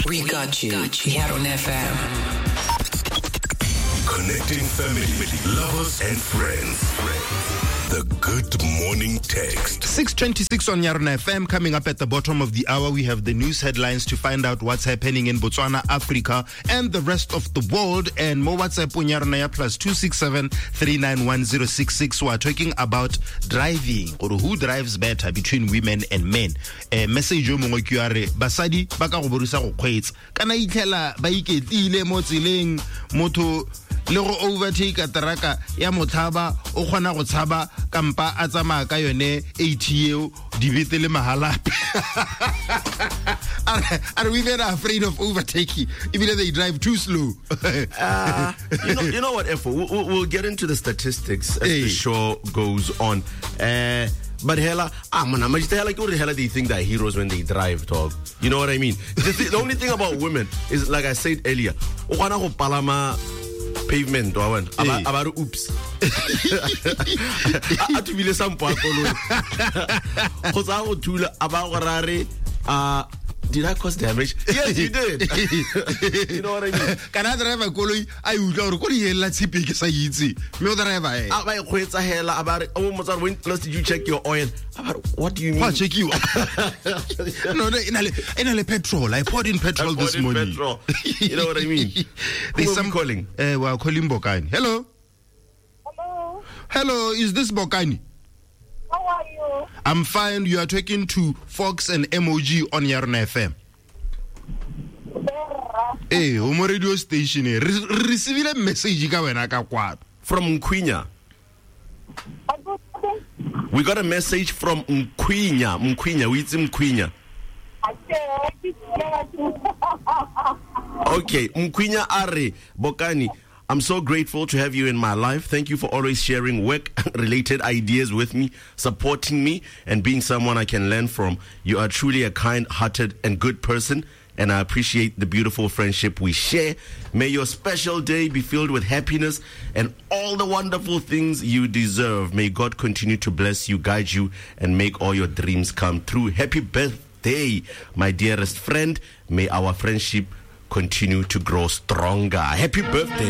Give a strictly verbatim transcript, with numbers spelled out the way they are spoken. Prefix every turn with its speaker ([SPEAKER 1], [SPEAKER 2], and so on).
[SPEAKER 1] We got you. Here on F M.
[SPEAKER 2] Connecting family, lovers, and friends. The Good Morning Text.
[SPEAKER 3] six twenty-six on Yarona F M. Coming up at the bottom of the hour, we have the news headlines to find out what's happening in Botswana, Africa, and the rest of the world. And more WhatsApp on Yarona plus two six seven, three nine one, zero six six. We are talking about driving, or who drives better between women and men. A message yo mongwe ke are basadi ba ka go borisa go kgweetsa kana itlhela ba iketlile mo tseleng motho le go overtake a teraka ya motlhaba o kgona go tshaba kampa a tsamaya ka yone eighty eo dibete le mahalape. Are we very afraid of overtaking even if they drive too slow?
[SPEAKER 4] uh, you know, you know what, Efo, we'll, we'll get into the statistics as hey. the show goes on. Uh, But hella, I'm gonna hella go to hella they think they're heroes when they drive, dog. You know what I mean? The, th- the only thing about women is, like I said earlier, ukana go palama pavement wawan aba aba oops. Atubile sampo akolo. Go tsa go thula aba go rare ah did I cause damage? Yes, you did. You know what I mean?
[SPEAKER 3] Can I drive a koloi? I would go to hella tipi ke sa itse. Me o driver eh.
[SPEAKER 4] Ah, ba khwetsa hela about oh mother when last did you check your oil? About what do you mean?
[SPEAKER 3] What check you? No, no, in a in a petrol. I poured in petrol
[SPEAKER 4] poured
[SPEAKER 3] this
[SPEAKER 4] in
[SPEAKER 3] morning.
[SPEAKER 4] Petrol. You know what I mean? There's some calling.
[SPEAKER 3] Eh, uh, we are calling Bokani. Hello.
[SPEAKER 5] Hello.
[SPEAKER 3] Hello, is this Bokani?
[SPEAKER 5] How are you?
[SPEAKER 3] I'm fine. You are talking to Fox and M O G on Yarona F M. Hey, Homo radio station. Receive a message
[SPEAKER 4] from Mkwinya. We got a message from Mkwinya. Mkwinya, we it's Mkwinya. Okay, Mkwinya Are Bokani. I'm so grateful to have you in my life. Thank you for always sharing work-related ideas with me, supporting me, and being someone I can learn from. You are truly a kind-hearted and good person, and I appreciate the beautiful friendship we share. May your special day be filled with happiness and all the wonderful things you deserve. May God continue to bless you, guide you, and make all your dreams come true. Happy birthday, my dearest friend. May our friendship continue to grow stronger. Happy birthday.